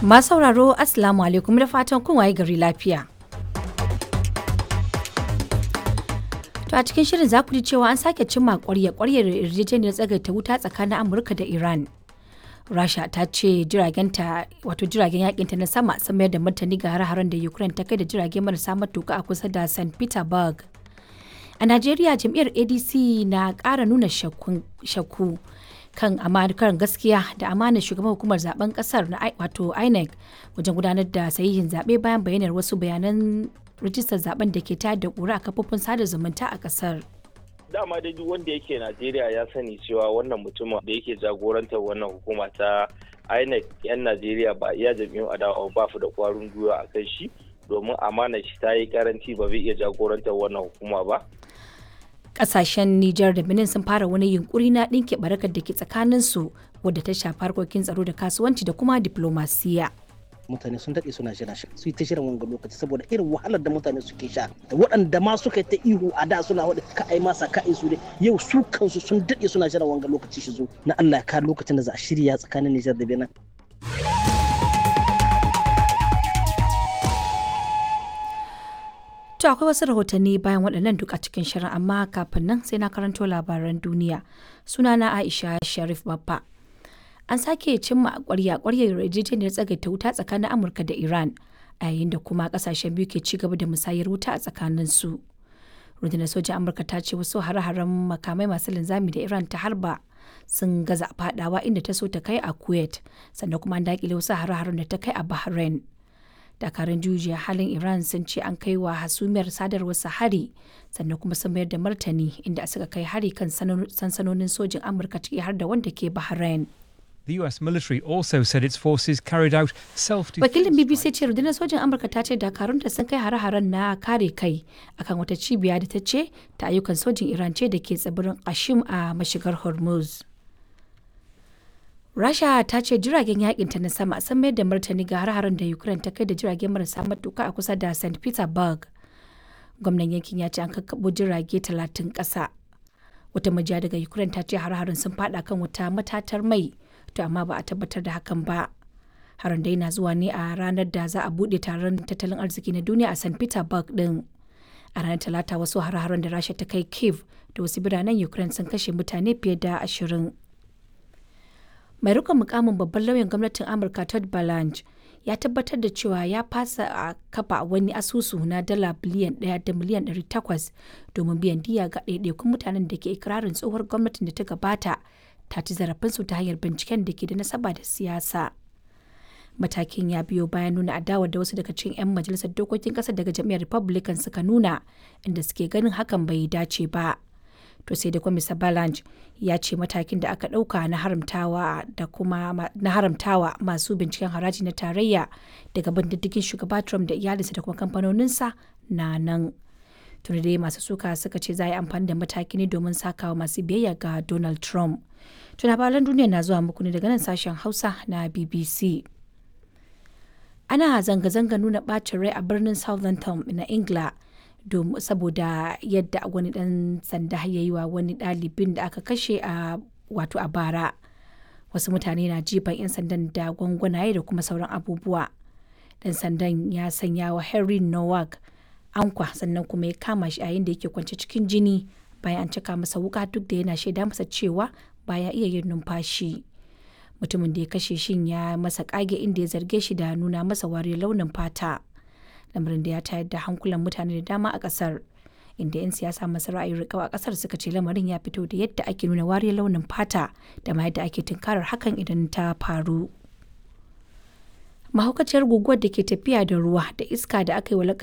Masu sauraro Assalamu alaikum da fatan kun waye gari lafiya. To a cikin shirin za ku ji cewa an sake cimma ƙwaryar yarjejeniyar tsagaita wuta tsakanin Amurka da Iran. Rasha ta ce jiragen yakinta na sama sun mayar da martani ga hare-haren da Ukraine ta kai da jirage marasa matuka a kusa da St. Petersburg. A Najeriya jam'iyyar ADC na ƙara nuna shakku kan amakar gaskiya da amanar shugaban hukumar zaben kasar na wato INEC wajen gudanar da sahihin zaɓe bayan bayyanar wasu bayanan rijistar zaben da ke tayar da ƙura a kafofin sada zumunta a kasar. Dama dai duk wanda yake Najeriya ya sani cewa wannan mutumin da yake jagorantar wannan hukuma ta INEC 'yan Najeriya ba iya jam'iyyun adawa ba su da ƙwarin gwiwa a kan shi domin amanar shi ta yi karanci ba zai iya jagorantar wannan hukuma ba. Kasashen Nijar da Benin sun fara wani yunkuri na ɗinke barakar da ke tsakaninsu wadda ta shafi harkokin tsaro da kasuwanci da kuma diplomasiya. Mutane sun daɗe suna jira shi su yi ta shirin wanga lokaci saboda irin wahalar da mutane suke sha da waɗanda ma suka ta ihu a da suna waɗanda ka ai masa ka su dai yau su kansu sun daɗe suna jiran wanga lokaci shi zo na Allah ya ka lokacin da za a shirya tsakanin Nijar da Benin. To akwai wasu rahotanni bayan waɗannan duk a cikin shirin amma kafin nan sai na karanto labaran duniya. Sunana Aisha Sharif Babba. An sake cimma ƙwaryar yarjejeniyar tsagaita wuta tsakanin Amurka da Iran a yayin da kuma ƙasashen biyu ke ci gaba da musayar wuta a tsakanin su. Rundunar sojan Amurka ta ce wasu hare-haren makamai masu linzami da Iran ta harba sun gaza fadawa inda ta so ta kai a Kuwait sannan kuma an dakile wasu hare-haren da ta kai a Bahrain. Dakarun jujiya halin Iran sun ce an kai wa hasumiyar sadarwar hari sannan kuma sun mayar da martani inda suka kai hari kan sansanonin sojin Amurka ciki har da wanda ke Bahrain. The US military also said its forces carried out self-defense. Wakilin BBC ce rundunar sojin Amurka ta ce dakarunta sun kai hare-haren na kare kai akan wata cibiya da ta ce ta ayyukan sojin Iran ce da ke tsibirin Qashim a mashigar Hormuz. Rasha ta ce jiragen yakinta na sama sun mayar da martani ga har-haren da Ukraine ta kai da jiragen marasa matuka a kusa da St. Petersburg. Gwamnan yankin ya ce an kakkaɓo jirage 30 ƙasa. Wata majiya daga Ukraine ta ce har-haren sun fada kan wata matatar mai, to amma ba a tabbatar da hakan ba. Harin dai na zuwa ne a ranar da za a buɗe taron tattalin arziki na duniya a St. Petersburg din. A ranar Talata wasu har-haren da Rasha ta kai Kyiv da wasu biranen Ukraine sun kashe mutane fiye da 20. Mai rikon mukamin babban lauyan gwamnatin Amurka Todd Blanche ya tabbatar da cewa ya fasa a kafa wani asusu na dala biliyan 1 da miliyan 800 domin biyan diya ga ɗaiɗaikun mutanen da ke ikirarin tsohuwar gwamnatin da ta gabata ta ci zarafinsu ta hanyar binciken da ke da nasaba da siyasa. Matakin ya biyo bayan nuna adawa da wasu daga cikin 'yan majalisar dokokin ƙasar daga jam'iyyar Republican suka nuna inda suke ganin hakan bai dace ba. To sai da kuma Mr. Balanch ya ce matakin da aka ɗauka na haramtawa masu binciken haraji na tarayya daga bindiddigin shugaba Trump da iyalinsa da kuma kamfanoninsa na nan. Tuni dai masu suka suka ce za a yi amfani da mataki ne domin sakawa masu biyayya ga Donald Trump. Labaran duniya na zuwa muku ne daga nan sashen Hausa na BBC. Ana zanga-zanga nuna ɓacin rai a birnin Southampton na Ingila. Saboda yadda wani dan sanda ya yi wa wani ɗalibin da aka kashe a bara. Wasu mutane na jifan 'yan sandan da gwangwanaye da kuma sauran abubuwa. Dan sandan ya sanya wa Henry Nowak ankwa sannan kuma ya kama shi yayin da yake kwance cikin jini bayan an cika masa wuka duk da yana shaida masa cewa baya iya yin numfashi. Mutumin da ya kashe shin ya masa kage inda ya zarge shi da nuna masa wariyar launin fata. Lamarin da ya tayar da hankulan mutane da dama a kasar, inda 'yan siyasa masu ra'ayin riƙau a kasar suka ce lamarin ya fito da yadda ake nuna wariyar launin fata da ma yadda ake tunkarar hakan idan ta faru. Mahaukaciyar guguwar da ke tafiya da ruwa da iska da aka yi wa